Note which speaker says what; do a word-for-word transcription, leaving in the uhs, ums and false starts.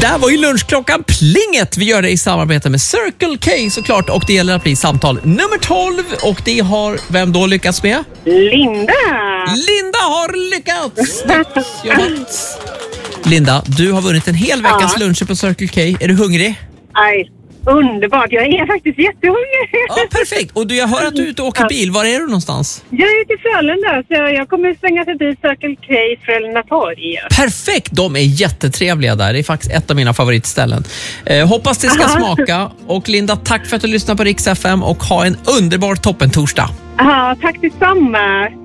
Speaker 1: där var ju lunchklockan plinget. Vi gör det i samarbete med Circle K såklart. Och det gäller att bli samtal nummer tolv. Och det har vem då lyckats med?
Speaker 2: Linda!
Speaker 1: Linda har lyckats! Snyggt jobbat. Linda, du har vunnit en hel veckas
Speaker 2: Ja.
Speaker 1: luncher på Circle K. Är du hungrig?
Speaker 2: Aj, underbart. Jag är faktiskt jättehungrig.
Speaker 1: Ja, perfekt. Och du, jag hör att du är ute och åker bil. Var är du någonstans?
Speaker 2: Jag är ute i Frölunda så jag kommer svänga förbi Circle K Frölunda torg.
Speaker 1: Perfekt, de är jättetrevliga där. Det är faktiskt ett av mina favoritställen. Eh, hoppas det ska
Speaker 2: Aha.
Speaker 1: smaka. Och Linda, tack för att du lyssnar på Rix F M och ha en underbar toppen torsdag.
Speaker 2: Ja, tack detsamma.